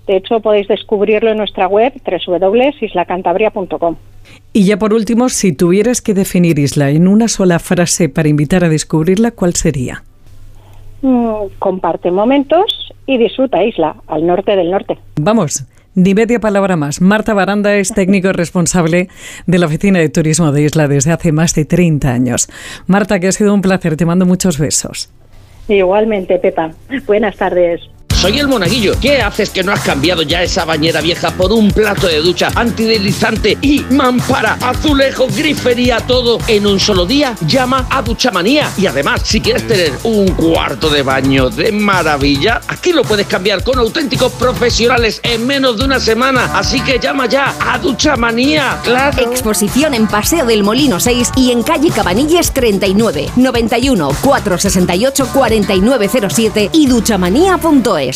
De hecho, podéis descubrirlo en nuestra web www.islacantabria.com. Y ya por último, si tuvieras que definir Isla en una sola frase para invitar a descubrirla, ¿cuál sería? Comparte momentos y disfruta Isla, al norte del norte. Vamos, ni media palabra más. Marta Baranda es técnico responsable de la Oficina de Turismo de Isla desde hace más de 30 años. Marta, que ha sido un placer, te mando muchos besos. Igualmente, Pepa. Buenas tardes. Soy el Monaguillo. ¿Qué haces que no has cambiado ya esa bañera vieja por un plato de ducha antideslizante y mampara, azulejos, grifería, todo en un solo día? Llama a Duchamanía. Y además, si quieres tener un cuarto de baño de maravilla, aquí lo puedes cambiar con auténticos profesionales en menos de una semana. Así que llama ya a Duchamanía. ¡Claro! Exposición en Paseo del Molino 6 y en calle Cabanilles 39, 91 468 4907 y duchamanía.es.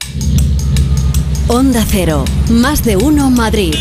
Onda Cero, más de uno Madrid.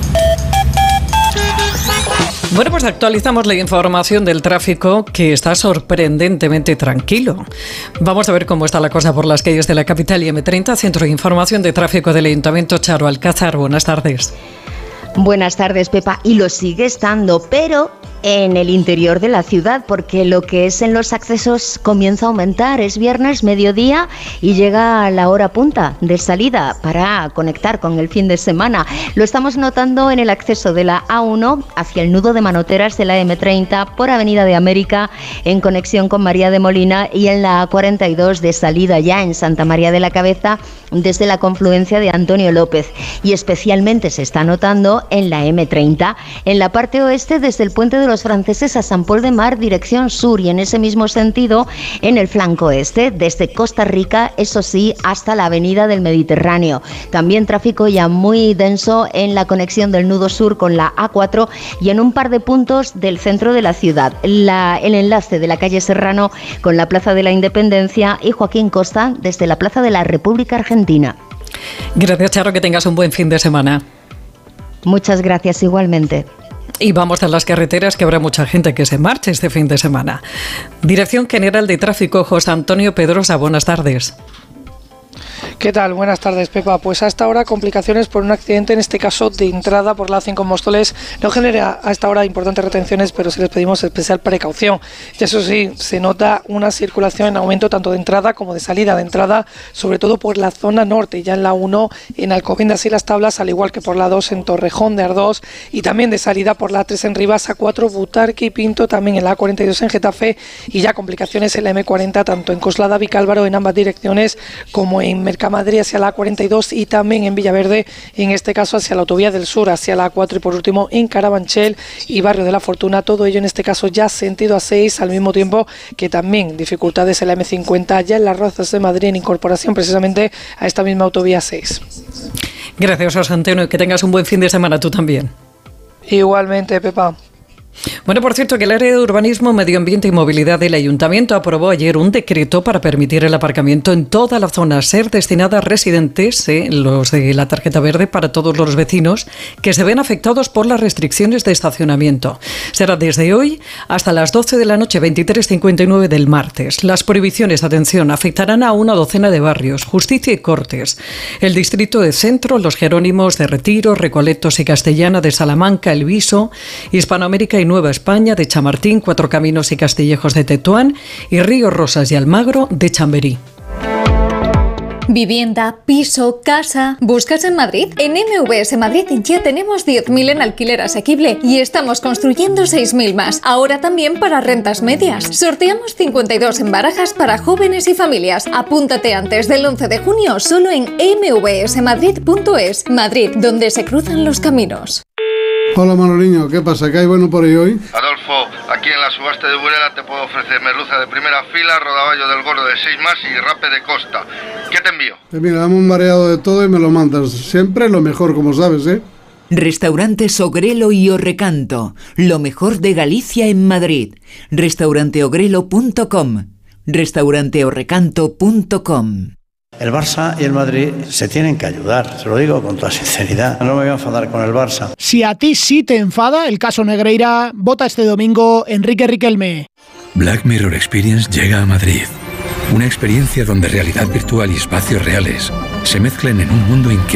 Bueno, pues actualizamos la información del tráfico, que está sorprendentemente tranquilo. Vamos a ver cómo está la cosa por las calles de la capital y M30, Centro de Información de Tráfico del Ayuntamiento. Charo Alcázar, buenas tardes. Buenas tardes, Pepa. Y lo sigue estando, pero en el interior de la ciudad, porque lo que es en los accesos comienza a aumentar. Es viernes, mediodía, y llega la hora punta de salida para conectar con el fin de semana. Lo estamos notando en el acceso de la A1 hacia el nudo de manoteras de la M30 por Avenida de América en conexión con María de Molina, y en la A42 de salida ya en Santa María de la Cabeza desde la confluencia de Antonio López, y especialmente se está notando en la M30 en la parte oeste desde el puente de los Franceses a San Pol de Mar dirección sur, y en ese mismo sentido en el flanco este desde Costa Rica, eso sí, hasta la avenida del Mediterráneo. También tráfico ya muy denso en la conexión del nudo sur con la A4 y en un par de puntos del centro de la ciudad. El enlace de la calle Serrano con la Plaza de la Independencia y Joaquín Costa desde la Plaza de la República Argentina. Gracias, Charo, que tengas un buen fin de semana. Muchas gracias, igualmente. Y vamos a las carreteras, que habrá mucha gente que se marche este fin de semana. Dirección General de Tráfico, José Antonio Pedrosa, buenas tardes. ¿Qué tal? Buenas tardes, Pepa. Pues hasta ahora complicaciones por un accidente, en este caso de entrada por la A5 en Móstoles. No genera a esta hora importantes retenciones, pero sí les pedimos especial precaución. Y eso sí, se nota una circulación en aumento tanto de entrada como de salida. De entrada, sobre todo por la zona norte, ya en la 1 en Alcobendas y Las Tablas, al igual que por la 2 en Torrejón de Ardós, y también de salida por la 3 en Rivas, A4, Butarque y Pinto, también en la A42 en Getafe, y ya complicaciones en la M40, tanto en Coslada, Vicálvaro en ambas direcciones, como en Mercamadrid hacia la A42 y también en Villaverde, en este caso hacia la Autovía del Sur, hacia la A4, y por último en Carabanchel y Barrio de la Fortuna, todo ello en este caso ya sentido A6, al mismo tiempo que también dificultades en la M50, ya en las Rozas de Madrid, en incorporación precisamente a esta misma autovía 6. Gracias, José Antonio, y que tengas un buen fin de semana tú también. Igualmente, Pepa. Bueno, por cierto, que el área de Urbanismo, Medio Ambiente y Movilidad del Ayuntamiento aprobó ayer un decreto para permitir el aparcamiento en toda la zona SER destinada a residentes, los de la tarjeta verde, para todos los vecinos que se ven afectados por las restricciones de estacionamiento. Será desde hoy hasta las 12 de la noche, 23:59 del martes. Las prohibiciones, atención, afectarán a una docena de barrios: Justicia y Cortes, el distrito de Centro, Los Jerónimos de Retiro, Recoletos y Castellana de Salamanca, El Viso, Hispanoamérica y Nueva España de Chamartín, Cuatro Caminos y Castillejos de Tetuán, y Río Rosas y Almagro de Chamberí. Vivienda, piso, casa. ¿Buscas en Madrid? En MVS Madrid ya tenemos 10.000 en alquiler asequible y estamos construyendo 6.000 más. Ahora también para rentas medias. Sorteamos 52 en barajas para jóvenes y familias. Apúntate antes del 11 de junio solo en mvsmadrid.es. Madrid, donde se cruzan los caminos. Hola Manoliño, ¿qué pasa? ¿Qué hay bueno por ahí hoy? Adolfo, aquí en la subasta de Burela te puedo ofrecer merluza de primera fila, rodaballo del gordo de 6 más y rape de costa. ¿Qué te envío? Mira, dame un mareado de todo y me lo mandas. Siempre lo mejor, como sabes, ¿eh? Restaurantes Ogrelo y Orrecanto, lo mejor de Galicia en Madrid. Restauranteogrelo.com, restauranteorrecanto.com. El Barça y el Madrid se tienen que ayudar, se lo digo con toda sinceridad. No me voy a enfadar con el Barça. Si a ti sí te enfada el caso Negreira, vota este domingo Enrique Riquelme. Black Mirror Experience llega a Madrid. Una experiencia donde realidad virtual y espacios reales se mezclan en un mundo inquietante.